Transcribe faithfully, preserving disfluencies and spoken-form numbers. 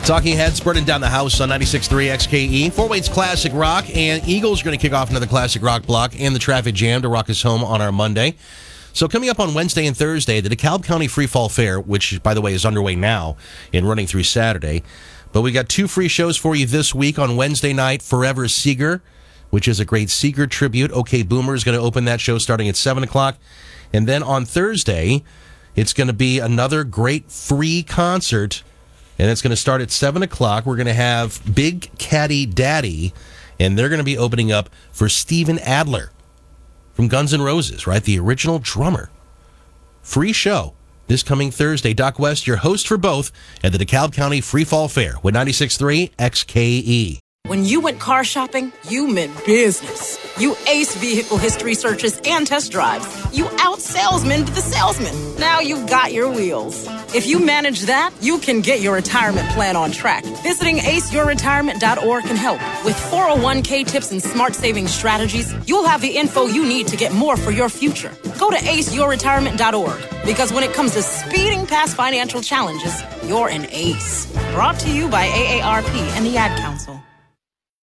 Talking Heads burning down the house on ninety-six point three X K E. Fort Wayne's Classic Rock, and Eagles are going to kick off another Classic Rock block and the Traffic Jam to rock us home on our Monday. So coming up on Wednesday and Thursday, the DeKalb County Free Fall Fair, which, by the way, is underway now and running through Saturday. But we got two free shows for you this week. On Wednesday night, Forever Seeger, which is a great Seeger tribute. OK Boomer is going to open that show starting at seven o'clock. And then on Thursday, it's going to be another great free concert, and it's going to start at seven o'clock. We're going to have Big Caddy Daddy, and they're going to be opening up for Steven Adler from Guns N' Roses, right? The original drummer. Free show this coming Thursday. Doc West, your host for both at the DeKalb County Free Fall Fair with ninety-six point three X K E. When you went car shopping, you meant business. You aced vehicle history searches and test drives. You out-salesmaned the salesman. Now you've got your wheels. If you manage that, you can get your retirement plan on track. Visiting ace your retirement dot org can help. With four oh one k tips and smart saving strategies, you'll have the info you need to get more for your future. Go to ace your retirement dot org, because when it comes to speeding past financial challenges, you're an ace. Brought to you by A A R P and the Ad Council.